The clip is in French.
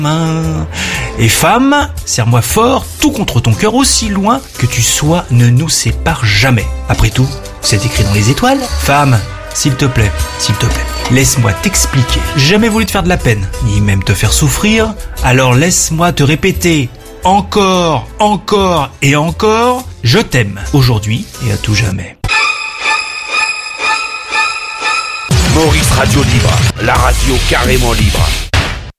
main. Et femme, serre-moi fort, tout contre ton cœur, aussi loin que tu sois, ne nous sépare jamais. Après tout, c'est écrit dans les étoiles. Femme, s'il te plaît, laisse-moi t'expliquer. J'ai jamais voulu te faire de la peine, ni même te faire souffrir, alors laisse-moi te répéter encore et encore, je t'aime, aujourd'hui et à tout jamais. Maurice Radio Libre, la radio carrément libre.